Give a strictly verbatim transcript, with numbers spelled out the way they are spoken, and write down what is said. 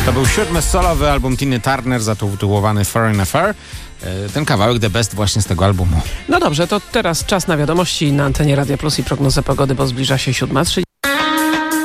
To był siódmy solowy album Tiny Turner, zatytułowany Foreign Affair. Ten kawałek The Best właśnie z tego albumu. No dobrze, to teraz czas na wiadomości na antenie Radia Plus i prognozę pogody, bo zbliża się siódma trzydzieści.